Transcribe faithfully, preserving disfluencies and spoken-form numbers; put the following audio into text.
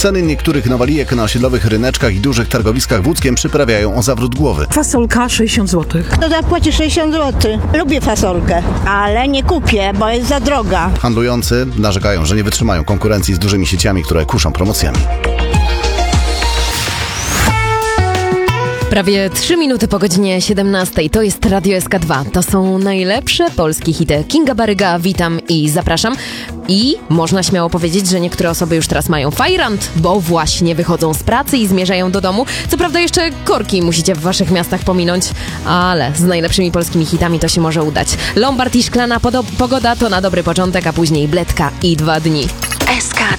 Ceny niektórych nawalijek na osiedlowych ryneczkach i dużych targowiskach w Łódzkiem przyprawiają o zawrót głowy. Fasolka sześćdziesiąt złotych. To zapłaci sześćdziesiąt złotych. Lubię fasolkę, ale nie kupię, bo jest za droga. Handlujący narzekają, że nie wytrzymają konkurencji z dużymi sieciami, które kuszą promocjami. Prawie trzy minuty po godzinie siedemnastej. To jest Radio S K dwa. To są najlepsze polskie hity. Kinga Baryga, witam i zapraszam. I można śmiało powiedzieć, że niektóre osoby już teraz mają fajrant, bo właśnie wychodzą z pracy i zmierzają do domu. Co prawda jeszcze korki musicie w waszych miastach pominąć, ale z najlepszymi polskimi hitami to się może udać. Lombard i szklana podo- pogoda to na dobry początek, a później bledka i dwa dni. S K